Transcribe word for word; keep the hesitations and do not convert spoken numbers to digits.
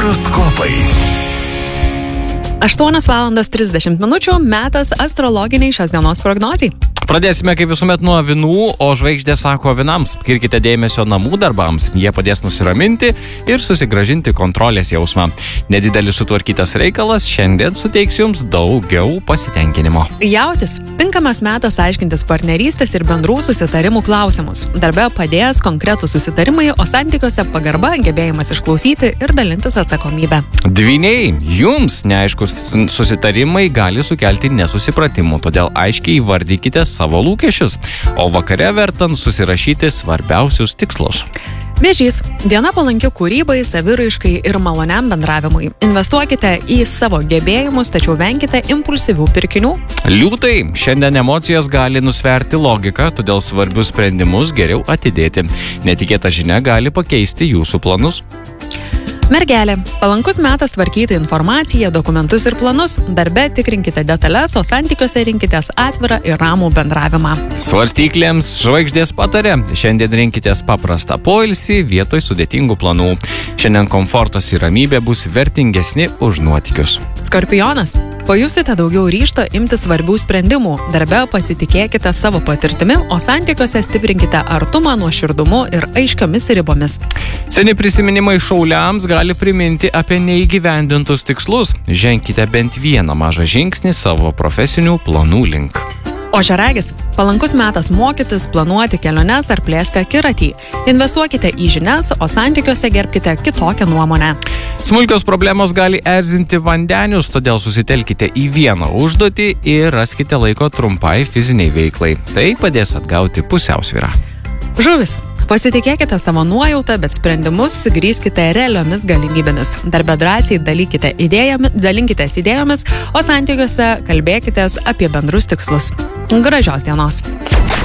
Horoskopai. aštuonios valandos trisdešimt minučių metas astrologiniai šios dienos prognozijai. Pradėsime kaip visuomet nuo avinų, o žvaigždė sako avinams: skirkite dėmesio namų darbams, jie padės nusiraminti ir susigrąžinti kontrolės jausmą. Nedidelis sutvarkytas reikalas šiandien suteiks jums daugiau pasitenkinimo. Jautis. Tinkamas metas aiškintis partnerystės ir bendrų susitarimų klausimus. Darbe padės konkretų susitarimai, o santykiuose pagarba, gebėjimas išklausyti ir dalintis atsakomybę. Dvyniai. Jums neaiškus susitarimai gali sukelti nesusipratimų, todėl aiškiai įvardykite savo lūkesčius, o vakare vertant susirašyti svarbiausius tikslus. Vėžys. Diena palanki kūrybai, saviraiškai ir maloniam bendravimui. Investuokite į savo gebėjimus, tačiau venkite impulsyvių pirkinių. Liūtai. Šiandien emocijos gali nusverti logiką, todėl svarbius sprendimus geriau atidėti. Netikėta žinia gali pakeisti jūsų planus. Mergelė. Palankus metas tvarkyti informaciją, dokumentus ir planus. Darbe tikrinkite detalės, o santykiuose rinkitės atvirą ir ramų bendravimą. Svarstyklėms žvaigždės patarė: šiandien rinkitės paprastą poilsį vietoj sudėtingų planų. Šiandien komfortas ir ramybė bus vertingesni už nuotykius. Skorpionas. Pajusite daugiau ryžto imti svarbių sprendimų. Darbe pasitikėkite savo patirtimi, o santykiuose stiprinkite artumą, nuoširdumu ir aiškiomis ribomis. Seni prisiminimai šauliams gali priminti apie neįgyvendintus tikslus. Ženkite bent vieną mažą žingsnį savo profesinių planų link. Ožiaragis. Palankus metas mokytis, planuoti keliones ar plėsti akiratį. Investuokite į žinias, o santykiuose gerbkite kitokią nuomonę. Smulkios problemos gali erzinti vandenius, todėl susitelkite į vieną užduotį ir raskite laiko trumpai fiziniai veiklai. Tai padės atgauti pusiausvyrą. Žuvis. Pasitikėkite savo nuojautą, bet sprendimus grįskite realiomis galimybėmis. Darbe drąsiai dalykite idėjomis, dalinkitės idėjomis, o santykiuose kalbėkitės apie bendrus tikslus. Gražios dienos.